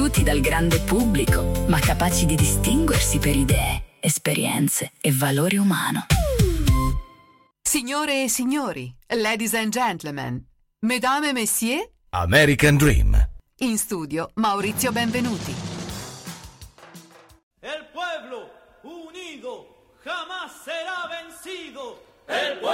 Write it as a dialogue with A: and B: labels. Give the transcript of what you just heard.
A: conosciuti dal grande pubblico, ma capaci di distinguersi per idee, esperienze e valore umano.
B: Signore e signori, ladies and gentlemen, mesdames et messieurs,
C: American Dream.
B: in studio Maurizio Benvenuti.
D: El pueblo unido jamás será vencido. El